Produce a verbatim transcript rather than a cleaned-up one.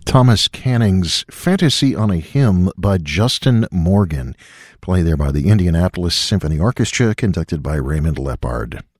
Thomas Canning's Fantasy on a Hymn by Justin Morgan, played there by the Indianapolis Symphony Orchestra, conducted by Raymond Lepard.